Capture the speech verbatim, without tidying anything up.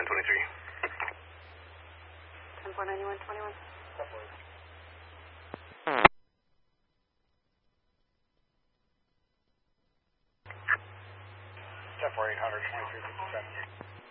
ten twenty-three. ten four ninety-one twenty-one. ten four eight hundred, twenty-three fifty-seven.